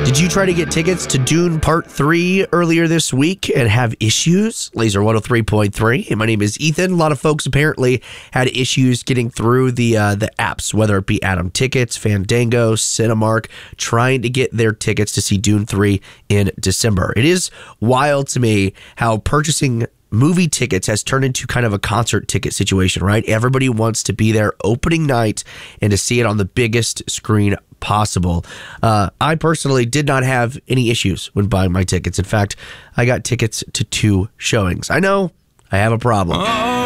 Did you try to get tickets to Dune Part 3 earlier this week and have issues? Laser 103.3. My name is Ethan. A lot of folks apparently had issues getting through the apps, whether it be Atom Tickets, Fandango, Cinemark, trying to get their tickets to see Dune 3 in December. It is wild to me how purchasing movie tickets has turned into kind of a concert ticket situation, right? Everybody wants to be there opening night and to see it on the biggest screen possible. I personally did not have any issues when buying my tickets. In fact, I got tickets to 2 showings. I know I have a problem.